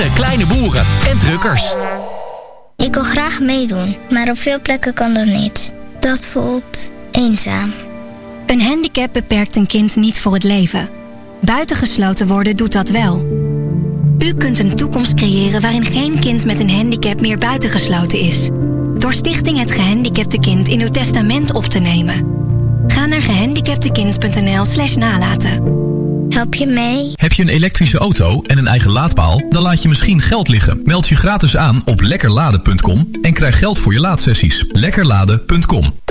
Kleine boeren en truckers. Ik wil graag meedoen, maar op veel plekken kan dat niet. Dat voelt eenzaam. Een handicap beperkt een kind niet voor het leven. Buitengesloten worden doet dat wel. U kunt een toekomst creëren waarin geen kind met een handicap meer buitengesloten is. Door Stichting Het Gehandicapte Kind in uw testament op te nemen. Ga naar gehandicaptekind.nl/nalaten. Help je mee? Heb je een elektrische auto en een eigen laadpaal? Dan laat je misschien geld liggen. Meld je gratis aan op lekkerladen.com en krijg geld voor je laadsessies. Lekkerladen.com